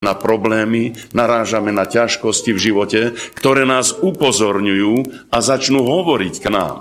na problémy, narážame na ťažkosti v živote, ktoré nás upozorňujú a začnú hovoriť k nám.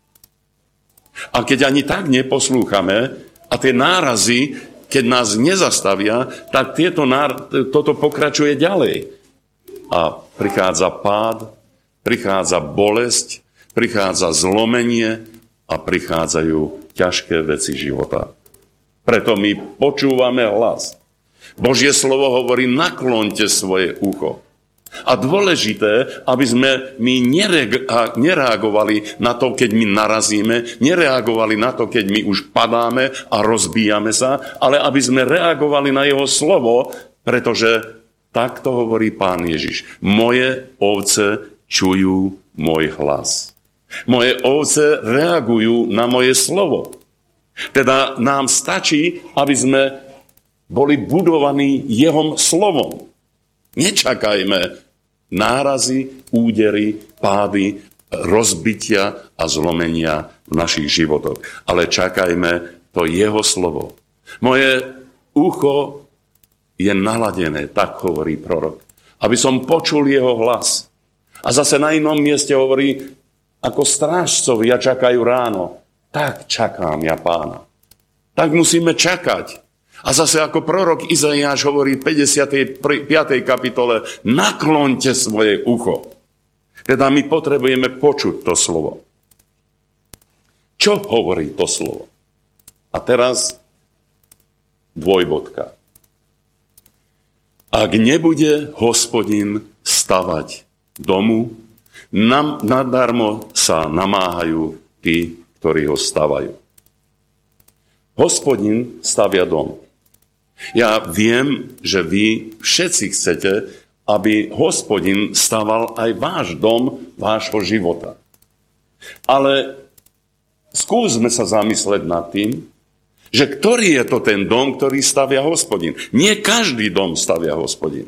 A keď ani tak neposlúchame a tie nárazy, keď nás nezastavia, tak toto pokračuje ďalej. A prichádza pád, prichádza bolesť, prichádza zlomenie a prichádzajú ťažké veci života. Preto my počúvame hlas. Božie slovo hovorí, nakloňte svoje ucho. A dôležité, aby sme my nereagovali na to, keď my narazíme, nereagovali na to, keď my už padáme a rozbíjame sa, ale aby sme reagovali na jeho slovo, pretože takto hovorí Pán Ježiš. Moje ovce čujú môj hlas. Moje ovce reagujú na moje slovo. Teda nám stačí, aby sme boli budovaní jeho slovom. Nečakajme nárazy, údery, pády, rozbitia a zlomenia v našich životoch. Ale čakajme to jeho slovo. Moje ucho je naladené, tak hovorí prorok, aby som počul jeho hlas. A zase na inom mieste hovorí, ako strážcovia čakajú ráno, tak čakám ja Pána. Tak musíme čakať. A zase ako prorok Izaiáš hovorí v 55. kapitole, nakloňte svoje ucho. Teda my potrebujeme počuť to slovo. Čo hovorí to slovo? A teraz dvojbodka. Ak nebude Hospodin stavať domu, nadarmo sa namáhajú tí, ktorí ho stavajú. Hospodin stavia dom. Ja viem, že vy všetci chcete, aby Hospodin staval aj váš dom, vášho života. Ale skúsme sa zamysleť nad tým, že ktorý je to ten dom, ktorý stavia Hospodin. Nie každý dom stavia Hospodin.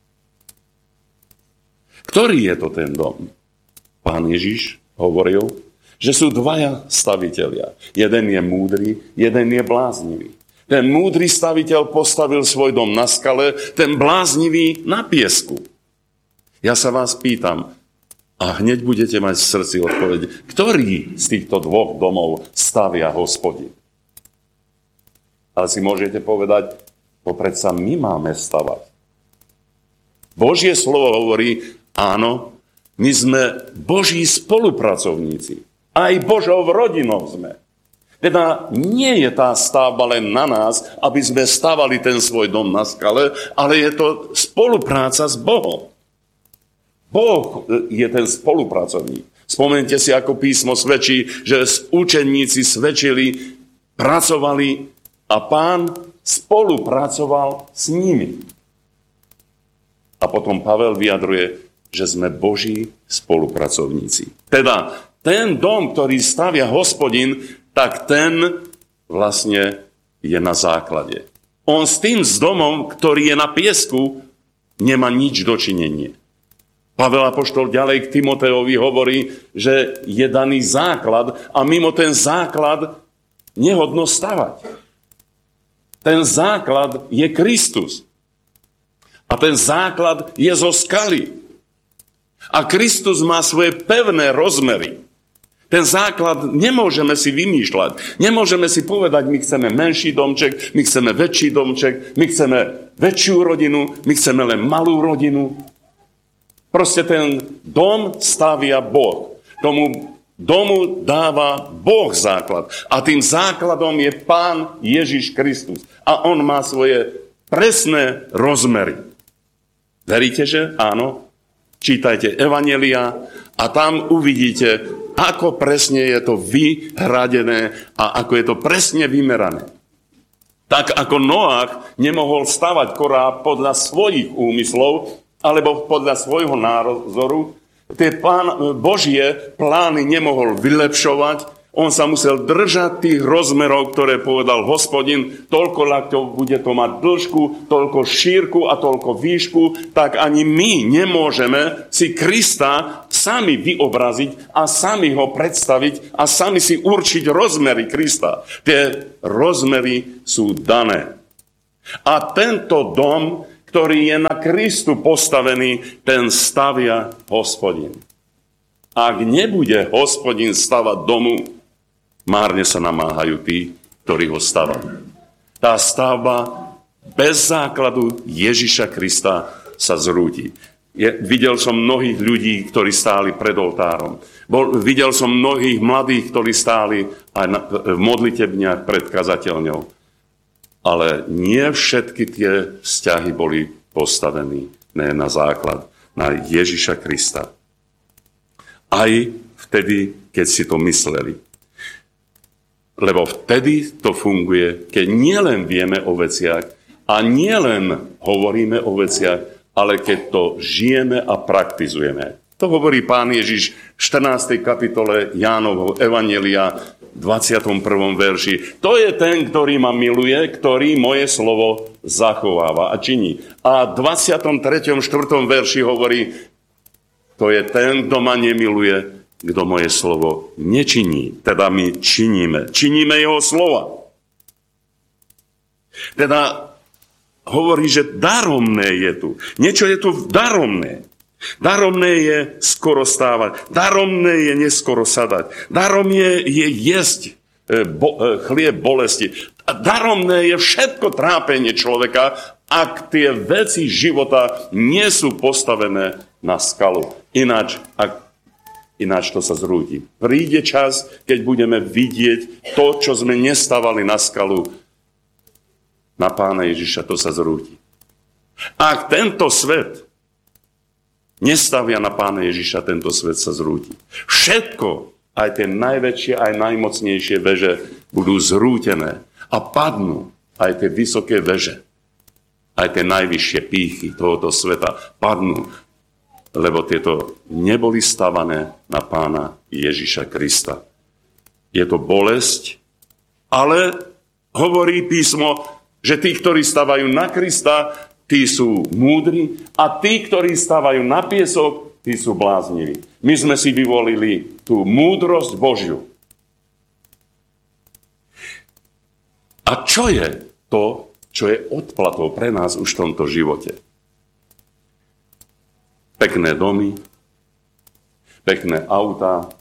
Ktorý je to ten dom? Pán Ježiš hovoril, že sú dvaja stavitelia. Jeden je múdry, jeden je bláznivý. Ten múdry staviteľ postavil svoj dom na skale, ten bláznivý na piesku. Ja sa vás pýtam, a hneď budete mať v srdci odpoveď, ktorý z týchto dvoch domov stavia Hospodin? Ale si môžete povedať, to predsa my máme stavať. Božie slovo hovorí, áno, my sme Boží spolupracovníci. Aj Božou rodinou sme. Teda nie je tá stavba len na nás, aby sme stavali ten svoj dom na skale, ale je to spolupráca s Bohom. Boh je ten spolupracovník. Spomeňte si, ako písmo svedčí, že učeníci svedčili, pracovali a Pán spolupracoval s nimi. A potom Pavel vyjadruje, že sme Boží spolupracovníci. Teda ten dom, ktorý stavia Hospodin, tak ten vlastne je na základe. On s tým domom, ktorý je na piesku, nemá nič dočinenie. Pavel apoštol ďalej k Timotejovi hovorí, že je daný základ a mimo ten základ nehodno stavať. Ten základ je Kristus. A ten základ je zo skaly. A Kristus má svoje pevné rozmery. Ten základ nemôžeme si vymýšľať. Nemôžeme si povedať, my chceme menší domček, my chceme väčší domček, my chceme väčšiu rodinu, my chceme len malú rodinu. Proste ten dom stavia Boh. Tomu domu dáva Boh základ. A tým základom je Pán Ježiš Kristus. A on má svoje presné rozmery. Veríte, že? Áno. Čítajte Evanjelia a tam uvidíte, ako presne je to vyhradené a ako je to presne vymerané. Tak ako Noach nemohol stavať koráb podľa svojich úmyslov alebo podľa svojho názoru, tie Božie plány nemohol vylepšovať, on sa musel držať tých rozmerov, ktoré povedal Hospodin, toľko lakťov bude to mať dĺžku, toľko šírku a toľko výšku, tak ani my nemôžeme si Krista sami vyobraziť a sami ho predstaviť a sami si určiť rozmery Krista. Tie rozmery sú dané. A tento dom, ktorý je na Kristu postavený, ten stavia Hospodin. Ak nebude Hospodin stavať domu, márne sa namáhajú tí, ktorí ho stavajú. Tá stavba bez základu Ježiša Krista sa zrúti. Videl som mnohých ľudí, ktorí stáli pred oltárom. Videl som mnohých mladých, ktorí stáli aj v modlitebniach pred kazateľňou. Ale nie všetky tie vzťahy boli postavené na základ, na Ježiša Krista. Aj vtedy, keď si to mysleli. Lebo vtedy to funguje, keď nielen vieme o veciach a nielen hovoríme o veciach, ale keď to žijeme a praktizujeme. To hovorí Pán Ježiš v 14. kapitole Jánovho evanjelia, 21. verši. To je ten, ktorý ma miluje, ktorý moje slovo zachováva a činí. A v 23. 4. verši hovorí, to je ten, kto ma nemiluje, kto moje slovo nečiní. Teda my činíme jeho slova. Teda hovorí, že daromné je tu. Niečo je tu daromné. Daromné je skoro stávať. Daromné je neskoro sadať. Darom je jesť chlieb bolesti. A daromné je všetko trápenie človeka, ak tie veci života nie sú postavené na skalu. Ináč to sa zrúti. Príde čas, keď budeme vidieť to, čo sme nestavali na skalu, na Pána Ježiša, to sa zrúti. Ak tento svet nestavia na Pána Ježiša, tento svet sa zrúti. Všetko, aj tie najväčšie, aj najmocnejšie veže budú zrútené a padnú aj tie vysoké veže. Aj tie najvyššie pýchy tohoto sveta padnú, lebo tieto neboli stavané na Pána Ježiša Krista. Je to bolesť, ale hovorí písmo, že tí, ktorí stavajú na Krista, tí sú múdri a tí, ktorí stavajú na piesok, tí sú blázniví. My sme si vyvolili tú múdrosť Božiu. A čo je to, čo je odplatou pre nás už v tomto živote? Pekné domy, pekné autá,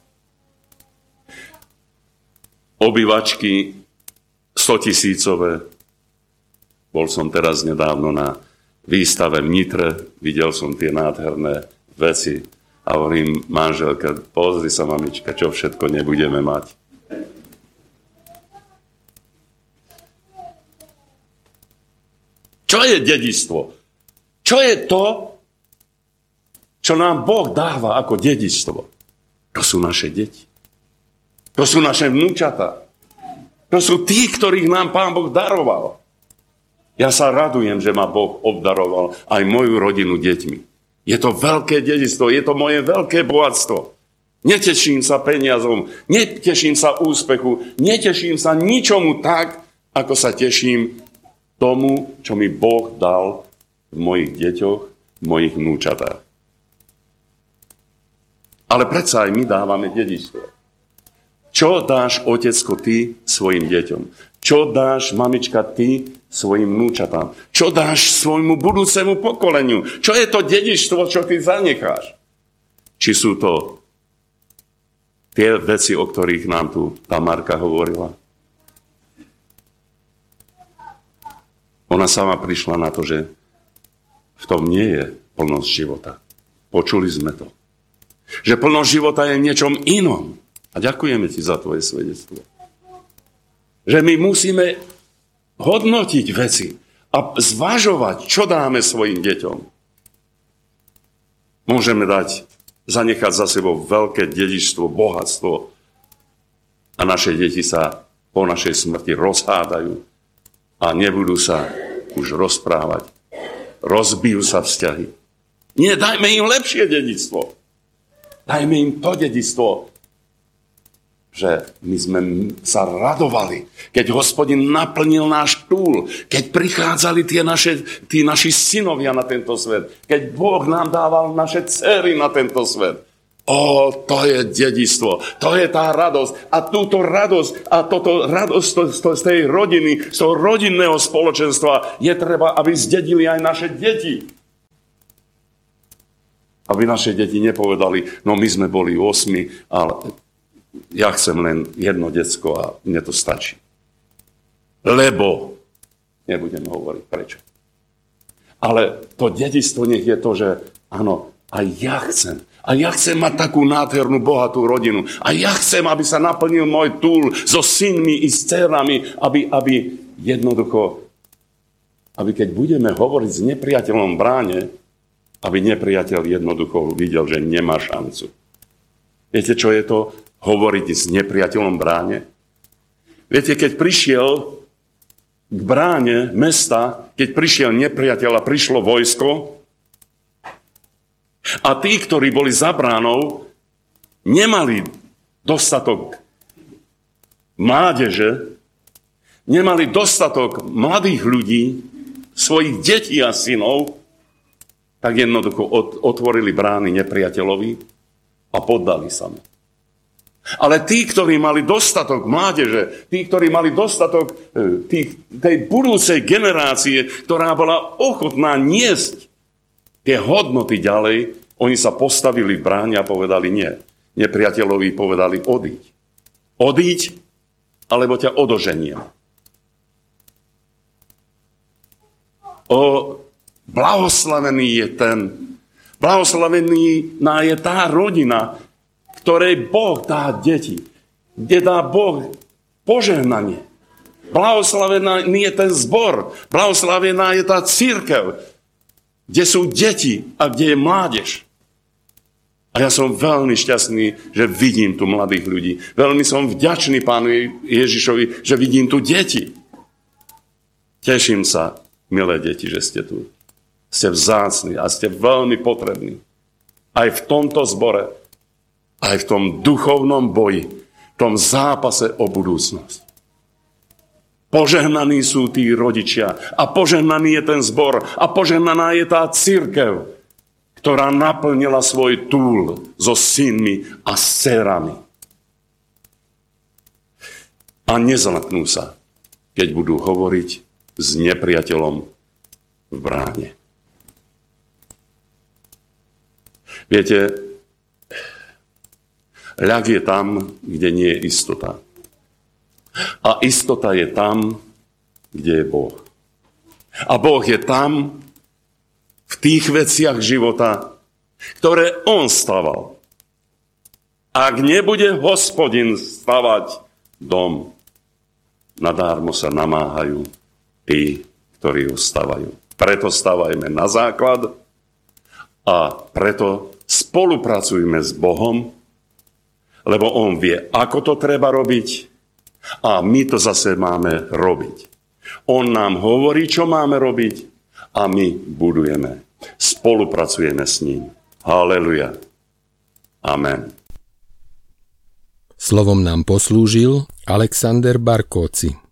obývačky 100 000. Bol som teraz nedávno na výstave v Nitre, videl som tie nádherné veci a hovorím manželke, pozri sa mamička, čo všetko nebudeme mať. Čo je dedičstvo? Čo je to, čo nám Boh dáva ako dedičstvo? To sú naše deti. To sú naše vnúčatá. To sú tí, ktorých nám Pán Boh daroval. Ja sa radujem, že ma Boh obdaroval aj moju rodinu deťmi. Je to veľké dedičstvo, je to moje veľké bohatstvo. Neteším sa peniazom, neteším sa úspechu, neteším sa ničomu tak, ako sa teším tomu, čo mi Boh dal v mojich deťoch, v mojich vnúčatách. Ale predsa aj my dávame dedičstvo. Čo dáš, otecko, ty svojim deťom? Čo dáš, mamička, ty svojim vnúčatám? Čo dáš svojmu budúcemu pokoleniu? Čo je to dedičstvo, čo ty zanecháš? Či sú to tie veci, o ktorých nám tu Tamarka hovorila? Ona sama prišla na to, že v tom nie je plnosť života. Počuli sme to. Že plnosť života je v niečom inom. A ďakujeme ti za tvoje svedectvo. Že my musíme hodnotiť veci a zvažovať, čo dáme svojim deťom. Môžeme zanechať za sebou veľké dedičstvo, bohatstvo a naše deti sa po našej smrti rozhádajú a nebudú sa už rozprávať. Rozbijú sa vzťahy. Nie, dajme im lepšie dedičstvo. Dajme im to dedičstvo, že my sme sa radovali, keď Hospodin naplnil náš túl, keď prichádzali tí naši synovia na tento svet, keď Boh nám dával naše dcery na tento svet. To je dedičstvo, to je tá radosť. A túto radosť a toto radosť z tej rodiny, z toho rodinného spoločenstva je treba, aby zdedili aj naše deti. Aby naše deti nepovedali, no my sme boli 8, ale ja chcem len jedno decko a mne to stačí. Lebo, nebudem hovoriť prečo. Ale to dedičstvo nech je to, že áno, a ja chcem mať takú nádhernú, bohatú rodinu. A ja chcem, aby sa naplnil môj túl so synmi i s dcerami, aby jednoducho, aby keď budeme hovoriť s nepriateľom v bráne, aby nepriateľ jednoducho videl, že nemá šancu. Viete, čo je to hovoriť s nepriateľom v bráne? Viete, keď prišiel k bráne mesta, keď prišiel nepriateľ a prišlo vojsko, a tí, ktorí boli za bránou, nemali dostatok mládeže, nemali dostatok mladých ľudí, svojich detí a synov, tak jednoducho otvorili brány nepriateľovi a poddali sa mu. Ale tí, ktorí mali dostatok mládeže, tí, ktorí mali dostatok tej budúcej generácie, ktorá bola ochotná niesť tie hodnoty ďalej, oni sa postavili v bráne a povedali nie. Nepriateľovi povedali odíď. Odíď, alebo ťa odoženiem. Blahoslavená je tá rodina, ktorej Boh dá deti, kde dá Boh požehnanie. Blahoslavený je ten zbor, blahoslavená je tá cirkev, kde sú deti a kde je mládež. A ja som veľmi šťastný, že vidím tu mladých ľudí. Veľmi som vďačný Pánu Ježišovi, že vidím tu deti. Teším sa, milé deti, že ste tu. Ste vzácni a ste veľmi potrební. Aj v tomto zbore, aj v tom duchovnom boji, v tom zápase o budúcnosť. Požehnaní sú tí rodičia a požehnaný je ten zbor a požehnaná je tá cirkev, ktorá naplnila svoj túl so synmi a s dcerami. A nezlaknú sa, keď budú hovoriť s nepriateľom v bráne. Viete, ľak je tam, kde nie je istota. A istota je tam, kde je Boh. A Boh je tam, v tých veciach života, ktoré on staval. Ak nebude Hospodin stavať dom, nadármo sa namáhajú tí, ktorí ho stavajú. Preto stavajme na základ a preto spolupracujme s Bohom, lebo on vie, ako to treba robiť a my to zase máme robiť. On nám hovorí, čo máme robiť a my budujeme. Spolupracujeme s ním. Haleluja. Amen. Slovom nám poslúžil Alexander Barkóci.